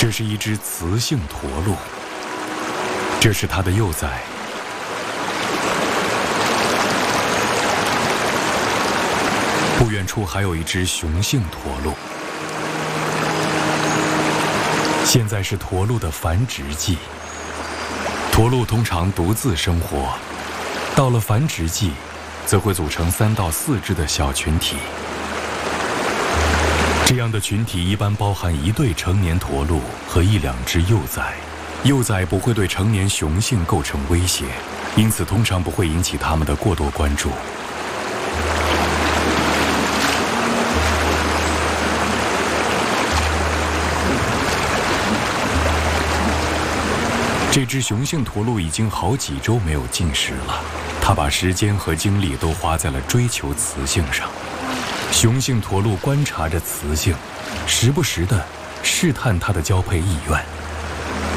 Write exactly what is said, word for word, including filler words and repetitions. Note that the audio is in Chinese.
这是一只雌性驼鹿，这是它的幼崽。不远处还有一只雄性驼鹿。现在是驼鹿的繁殖季。驼鹿通常独自生活，到了繁殖季，则会组成三到四只的小群体。这样的群体一般包含一对成年驼鹿和一两只幼崽，幼崽不会对成年雄性构成威胁，因此通常不会引起它们的过多关注。这只雄性驼鹿已经好几周没有进食了，它把时间和精力都花在了追求雌性上。雄性驼鹿观察着雌性，时不时地试探它的交配意愿。